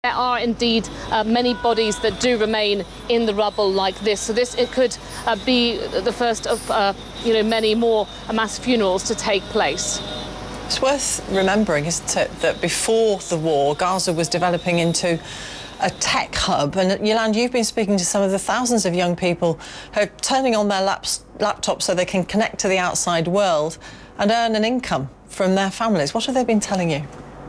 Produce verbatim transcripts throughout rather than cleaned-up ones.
There are indeed uh, many bodies that do remain in the rubble like this. So this it could uh, be the first of uh, you know many more mass funerals to take place. It's worth remembering, isn't it, that before the war, Gaza was developing into a tech hub. And Yolande, you've been speaking to some of the thousands of young people who are turning on their laps, laptops so they can connect to the outside world and earn an income from their families. What have they been telling you?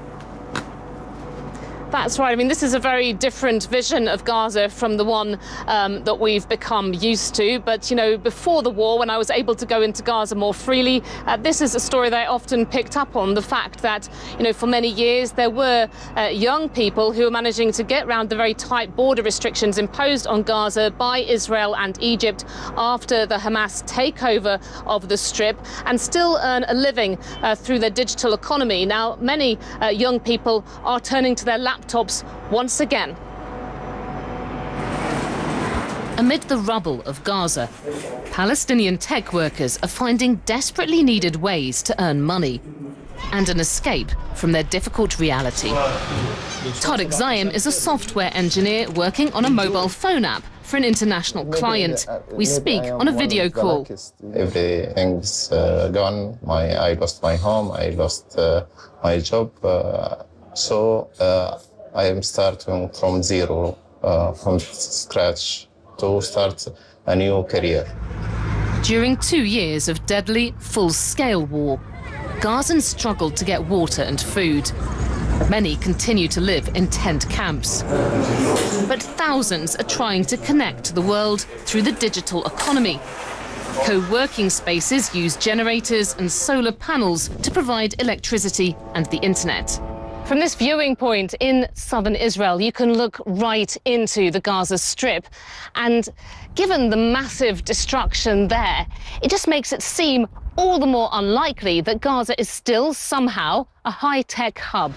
That's right. I mean, this is a very different vision of Gaza from the one um, that we've become used to. But, you know, before the war, when I was able to go into Gaza more freely, uh, this is a story that I often picked up on, the fact that, you know, for many years there were uh, young people who were managing to get around the very tight border restrictions imposed on Gaza by Israel and Egypt after the Hamas takeover of the Strip and still earn a living uh, through their digital economy. Now, many uh, young people are turning to their laptops Laptops once again. Amid the rubble of Gaza, Palestinian tech workers are finding desperately needed ways to earn money and an escape from their difficult reality. Tarek Zaim is a software engineer working on a mobile phone app for an international client. We speak on a video call. Everything's uh, gone. My, I lost my home. I lost uh, my job. Uh, so uh, I am starting from zero, uh, from scratch, to start a new career. During two years of deadly, full-scale war, Gazans struggled to get water and food. Many continue to live in tent camps. But thousands are trying to connect to the world through the digital economy. Co-working spaces use generators and solar panels to provide electricity and the internet. From this viewing point in southern Israel, you can look right into the Gaza Strip. And given the massive destruction there, it just makes it seem all the more unlikely that Gaza is still somehow a high-tech hub.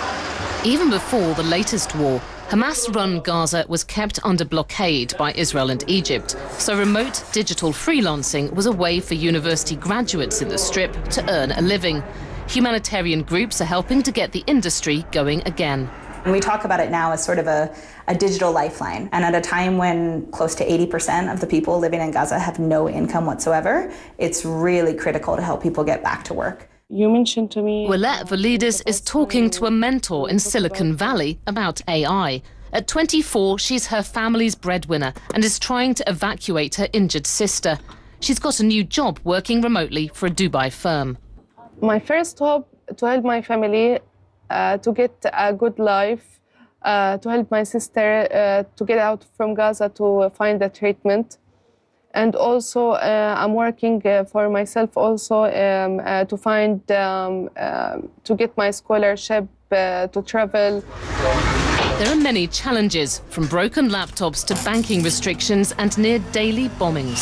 Even before the latest war, Hamas-run Gaza was kept under blockade by Israel and Egypt, so remote digital freelancing was a way for university graduates in the Strip to earn a living. Humanitarian groups are helping to get the industry going again. And we talk about it now as sort of a, a digital lifeline. And at a time when close to eighty percent of the people living in Gaza have no income whatsoever, it's really critical to help people get back to work. You mentioned to me... Willette Valides is talking to a mentor in Silicon Valley about A I. At twenty-four, she's her family's breadwinner and is trying to evacuate her injured sister. She's got a new job working remotely for a Dubai firm. My first hope to help my family uh, to get a good life, uh, to help my sister uh, to get out from Gaza to find a treatment. And also uh, I'm working uh, for myself also um, uh, to find, um, uh, to get my scholarship uh, to travel. There are many challenges, from broken laptops to banking restrictions and near daily bombings.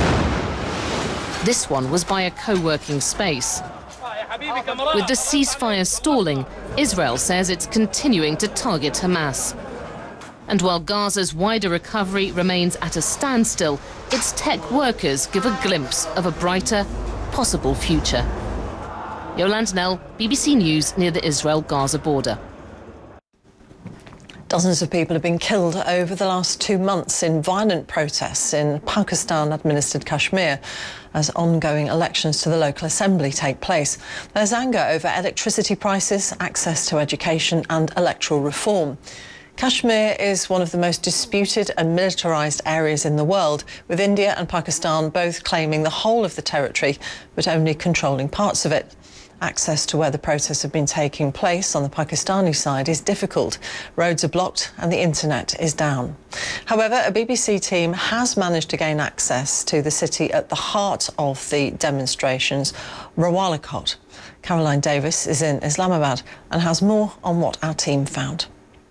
This one was by a co-working space. With the ceasefire stalling, Israel says it's continuing to target Hamas. And while Gaza's wider recovery remains at a standstill, its tech workers give a glimpse of a brighter, possible future. Yolande Knell, B B C News, near the Israel-Gaza border. Dozens of people have been killed over the last two months in violent protests in Pakistan-administered Kashmir as ongoing elections to the local assembly take place. There's anger over electricity prices, access to education and electoral reform. Kashmir is one of the most disputed and militarised areas in the world, with India and Pakistan both claiming the whole of the territory, but only controlling parts of it. Access to where the protests have been taking place on the Pakistani side is difficult. Roads are blocked and the internet is down. However, a B B C team has managed to gain access to the city at the heart of the demonstrations, Rawalakot. Caroline Davis is in Islamabad and has more on what our team found.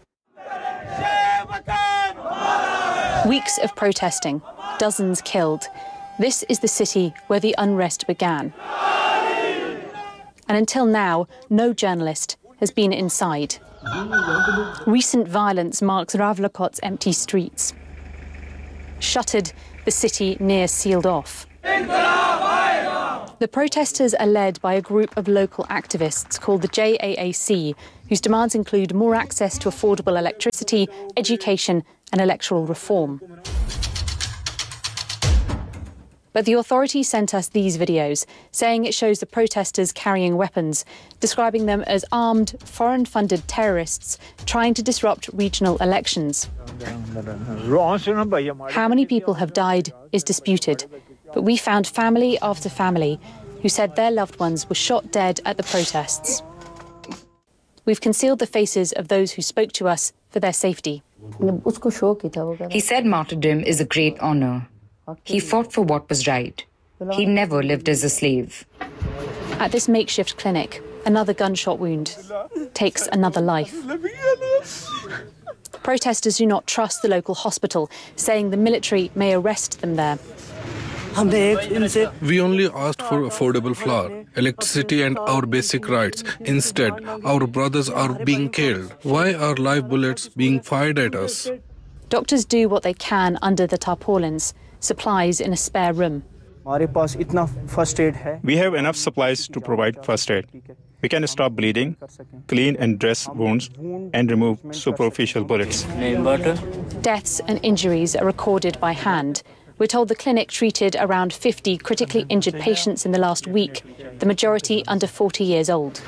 Weeks of protesting, dozens killed. This is the city where the unrest began. And until now, no journalist has been inside. Recent violence marks Rawalakot's empty streets. Shuttered, the city near sealed off. The protesters are led by a group of local activists called the J A A C, whose demands include more access to affordable electricity, education and electoral reform. But the authorities sent us these videos, saying it shows the protesters carrying weapons, describing them as armed, foreign-funded terrorists trying to disrupt regional elections. How many people have died is disputed, but we found family after family who said their loved ones were shot dead at the protests. We've concealed the faces of those who spoke to us for their safety. He said martyrdom is a great honor. He fought for what was right. He never lived as a slave. At this makeshift clinic, another gunshot wound takes another life. Protesters do not trust the local hospital, saying the military may arrest them there. We only asked for affordable flour, electricity and our basic rights. Instead, our brothers are being killed. Why are live bullets being fired at us? Doctors do what they can under the tarpaulins, supplies in a spare room. We have enough supplies to provide first aid. We can stop bleeding, clean and dress wounds, and remove superficial bullets. Deaths and injuries are recorded by hand. We're told the clinic treated around fifty critically injured patients in the last week, the majority under forty years old.